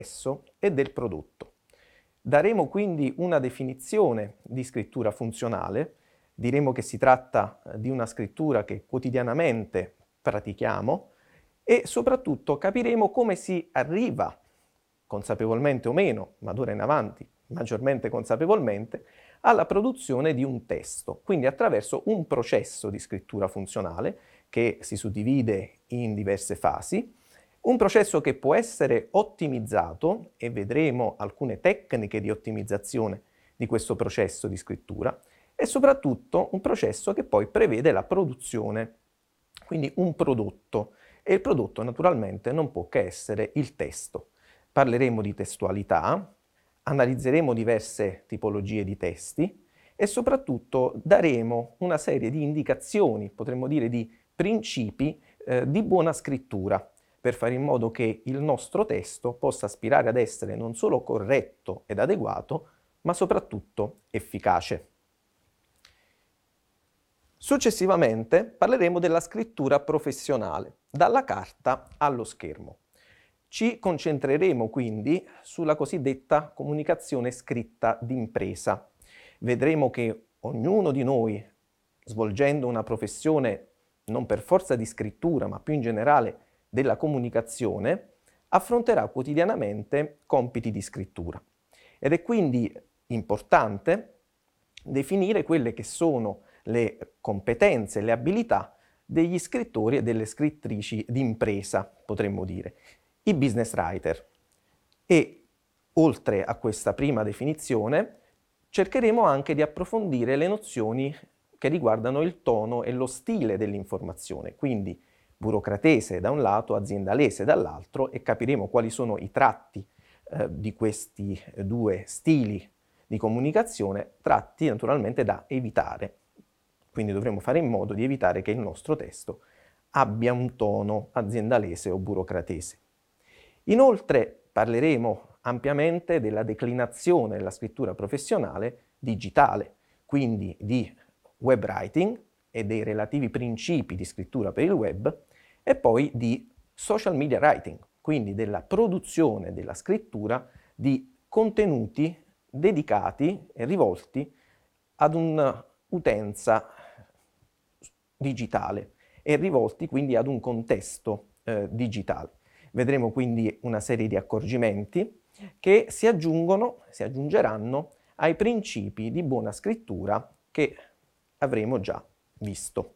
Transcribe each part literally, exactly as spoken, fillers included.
e del prodotto. Daremo quindi una definizione di scrittura funzionale, diremo che si tratta di una scrittura che quotidianamente pratichiamo e soprattutto capiremo come si arriva, consapevolmente o meno, ma d'ora in avanti maggiormente consapevolmente, alla produzione di un testo, quindi attraverso un processo di scrittura funzionale che si suddivide in diverse fasi, un processo che può essere ottimizzato, e vedremo alcune tecniche di ottimizzazione di questo processo di scrittura, e soprattutto un processo che poi prevede la produzione, quindi un prodotto, e il prodotto naturalmente non può che essere il testo. Parleremo di testualità, analizzeremo diverse tipologie di testi e soprattutto daremo una serie di indicazioni, potremmo dire di principi eh, di buona scrittura, per fare in modo che il nostro testo possa aspirare ad essere non solo corretto ed adeguato, ma soprattutto efficace. Successivamente parleremo della scrittura professionale, dalla carta allo schermo. Ci concentreremo quindi sulla cosiddetta comunicazione scritta d'impresa. Vedremo che ognuno di noi, svolgendo una professione non per forza di scrittura, ma più in generale della comunicazione, affronterà quotidianamente compiti di scrittura. Ed è quindi importante definire quelle che sono le competenze, le abilità degli scrittori e delle scrittrici d'impresa, potremmo dire, i business writer. E oltre a questa prima definizione, cercheremo anche di approfondire le nozioni che riguardano il tono e lo stile dell'informazione, quindi burocratese da un lato, aziendalese dall'altro, e capiremo quali sono i tratti eh, di questi due stili di comunicazione, tratti naturalmente da evitare. Quindi dovremo fare in modo di evitare che il nostro testo abbia un tono aziendalese o burocratese. Inoltre parleremo ampiamente della declinazione della scrittura professionale digitale, quindi di web writing e dei relativi principi di scrittura per il web, e poi di social media writing, quindi della produzione della scrittura di contenuti dedicati e rivolti ad un'utenza digitale e rivolti quindi ad un contesto eh, digitale. Vedremo quindi una serie di accorgimenti che si aggiungono, si aggiungeranno ai principi di buona scrittura che avremo già visto.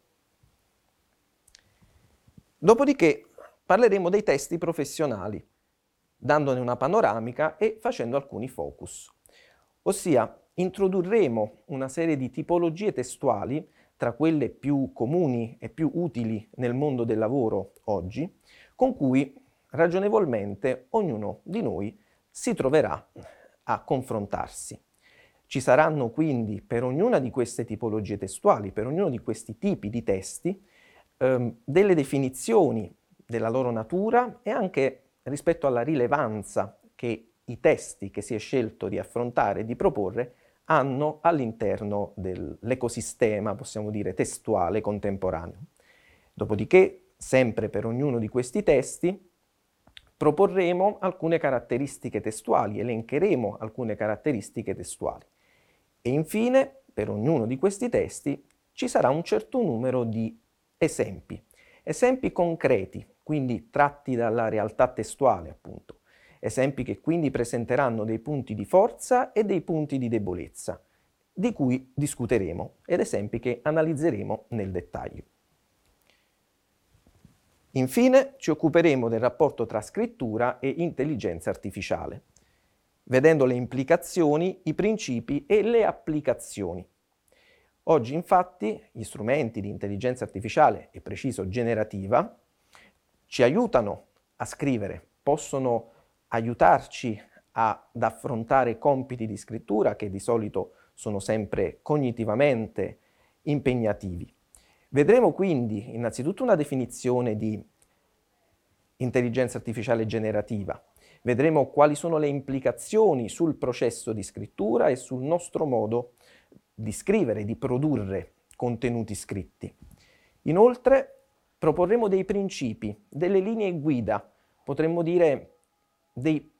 Dopodiché parleremo dei testi professionali, dandone una panoramica e facendo alcuni focus. Ossia, introdurremo una serie di tipologie testuali tra quelle più comuni e più utili nel mondo del lavoro oggi, con cui ragionevolmente ognuno di noi si troverà a confrontarsi. Ci saranno quindi per ognuna di queste tipologie testuali, per ognuno di questi tipi di testi, ehm, delle definizioni della loro natura e anche rispetto alla rilevanza che i testi che si è scelto di affrontare e di proporre hanno all'interno dell'ecosistema, possiamo dire, testuale contemporaneo. Dopodiché, sempre per ognuno di questi testi, proporremo alcune caratteristiche testuali, elencheremo alcune caratteristiche testuali. E infine, per ognuno di questi testi, ci sarà un certo numero di esempi, esempi concreti, quindi tratti dalla realtà testuale, appunto. Esempi che quindi presenteranno dei punti di forza e dei punti di debolezza, di cui discuteremo, ed esempi che analizzeremo nel dettaglio. Infine ci occuperemo del rapporto tra scrittura e intelligenza artificiale, vedendo le implicazioni, i principi e le applicazioni. Oggi infatti gli strumenti di intelligenza artificiale, e preciso generativa, ci aiutano a scrivere, possono aiutarci ad affrontare compiti di scrittura che di solito sono sempre cognitivamente impegnativi. Vedremo quindi innanzitutto una definizione di intelligenza artificiale generativa, vedremo quali sono le implicazioni sul processo di scrittura e sul nostro modo di scrivere, di produrre contenuti scritti. Inoltre proporremo dei principi, delle linee guida, potremmo dire dei